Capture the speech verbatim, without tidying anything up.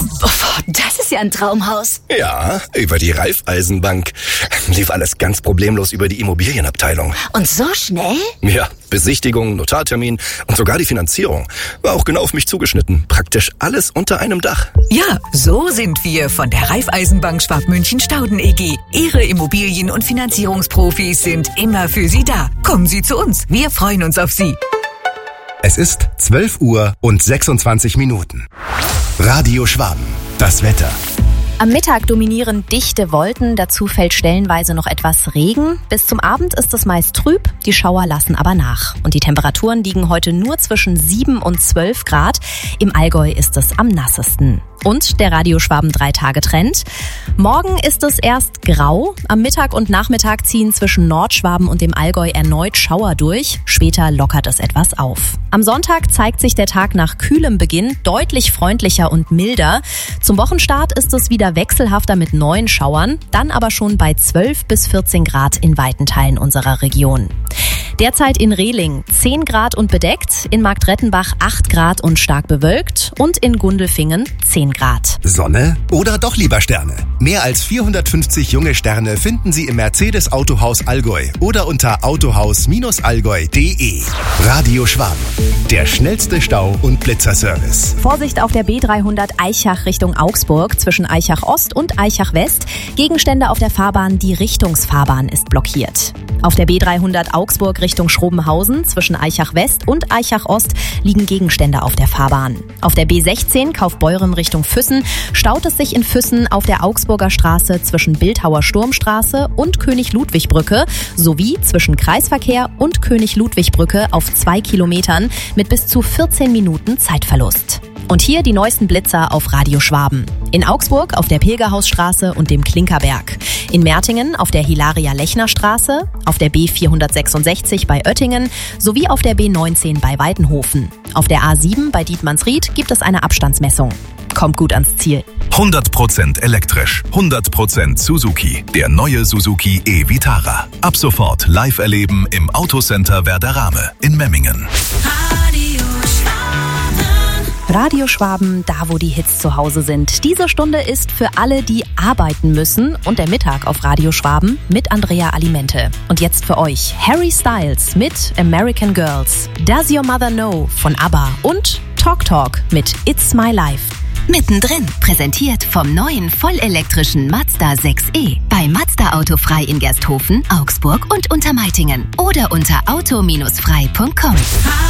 Das ist ja ein Traumhaus. Ja, über die Raiffeisenbank. Lief alles ganz problemlos über die Immobilienabteilung. Und so schnell? Ja, Besichtigung, Notartermin und sogar die Finanzierung. War auch genau auf mich zugeschnitten. Praktisch alles unter einem Dach. Ja, so sind wir von der Raiffeisenbank Schwabmünchen-Stauden E G. Ihre Immobilien- und Finanzierungsprofis sind immer für Sie da. Kommen Sie zu uns. Wir freuen uns auf Sie. Es ist zwölf Uhr und sechsundzwanzig Minuten. Radio Schwaben. Das Wetter. Am Mittag dominieren dichte Wolken, dazu fällt stellenweise noch etwas Regen. Bis zum Abend ist es meist trüb, die Schauer lassen aber nach. Und die Temperaturen liegen heute nur zwischen sieben und zwölf Grad. Im Allgäu ist es am nassesten. Und der Radio Schwaben drei Tage Trend. Morgen ist es erst grau. Am Mittag und Nachmittag ziehen zwischen Nordschwaben und dem Allgäu erneut Schauer durch. Später lockert es etwas auf. Am Sonntag zeigt sich der Tag nach kühlem Beginn deutlich freundlicher und milder. Zum Wochenstart ist es wieder wechselhafter mit neuen Schauern, dann aber schon bei zwölf bis vierzehn Grad in weiten Teilen unserer Region. Derzeit in Rehling zehn Grad und bedeckt, in Marktrettenbach acht Grad und stark bewölkt und in Gundelfingen zehn Grad. Sonne oder doch lieber Sterne? Mehr als vierhundertfünfzig junge Sterne finden Sie im Mercedes Autohaus Allgäu oder unter autohaus allgäu punkt de. Radio Schwaben, der schnellste Stau- und Blitzerservice. Vorsicht auf der B dreihundert Aichach Richtung Augsburg zwischen Aichach Ost und Aichach West. Gegenstände auf der Fahrbahn, die Richtungsfahrbahn ist blockiert. Auf der B dreihundert Augsburg Richtung Schrobenhausen zwischen Aichach West und Aichach Ost liegen Gegenstände auf der Fahrbahn. Auf der B sechzehn Kaufbeuren Richtung Füssen staut es sich in Füssen auf der Augsburger Straße zwischen Bildhauer Sturmstraße und König-Ludwig-Brücke sowie zwischen Kreisverkehr und König-Ludwig-Brücke auf zwei Kilometern mit bis zu vierzehn Minuten Zeitverlust. Und hier die neuesten Blitzer auf Radio Schwaben. In Augsburg auf der Pilgerhausstraße und dem Klinkerberg. In Mertingen auf der Hilaria-Lechner-Straße, auf der B vierhundertsechsundsechzig bei Oettingen sowie auf der B neunzehn bei Weidenhofen. Auf der A sieben bei Dietmannsried gibt es eine Abstandsmessung. Kommt gut ans Ziel. hundert Prozent elektrisch, hundert Prozent Suzuki. Der neue Suzuki e-Vitara. Ab sofort live erleben im Autocenter Werderame in Memmingen. Radio Schwaben, da wo die Hits zu Hause sind. Diese Stunde ist für alle, die arbeiten müssen, und der Mittag auf Radio Schwaben mit Andrea Alimente. Und jetzt für euch Harry Styles mit American Girls, Does Your Mother Know von ABBA und Talk Talk mit It's My Life. Mittendrin, präsentiert vom neuen vollelektrischen Mazda sechs e. Bei Mazda Autofrei in Gersthofen, Augsburg und Untermeitingen. Oder unter auto Bindestrich frei Punkt com.